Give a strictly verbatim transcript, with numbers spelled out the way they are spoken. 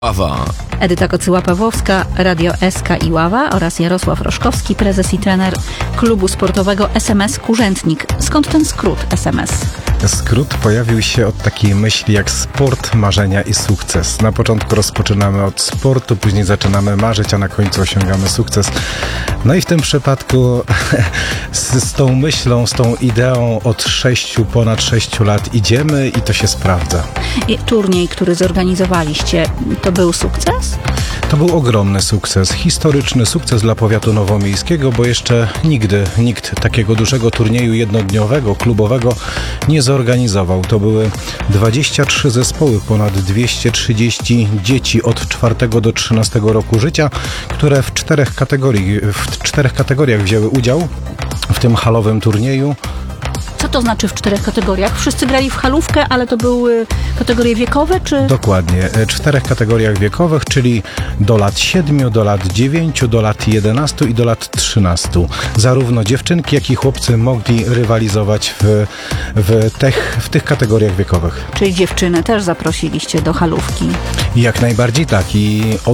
Ława. Edyta Kocyła-Pawłowska, Radio S K i Ława oraz Jarosław Roszkowski, prezes i trener klubu sportowego S M S Kurzętnik. Skąd ten skrót S M S? Skrót pojawił się od takiej myśli jak sport, marzenia i sukces. Na początku rozpoczynamy od sportu, później zaczynamy marzyć, a na końcu osiągamy sukces. No i w tym przypadku z, z tą myślą, z tą ideą od sześciu, ponad sześciu lat idziemy i to się sprawdza. I turniej, który zorganizowaliście, to był sukces? To był ogromny sukces, historyczny sukces dla powiatu nowomiejskiego, bo jeszcze nigdy nikt takiego dużego turnieju jednodniowego, klubowego nie zorganizował. To były dwadzieścia trzy zespoły, ponad dwieście trzydzieści dzieci od czwartego do trzynastego roku życia, które w czterech kategorii, w czterech kategoriach wzięły udział w tym halowym turnieju. Co to znaczy w czterech kategoriach? Wszyscy grali w halówkę, ale to były kategorie wiekowe, czy? Dokładnie. W czterech kategoriach wiekowych, czyli do lat siedmiu, do lat dziewięciu, do lat jedenastu i do lat trzynastu. Zarówno dziewczynki, jak i chłopcy mogli rywalizować w, w, tych, w tych kategoriach wiekowych. Czyli dziewczyny też zaprosiliście do halówki. Jak najbardziej tak. I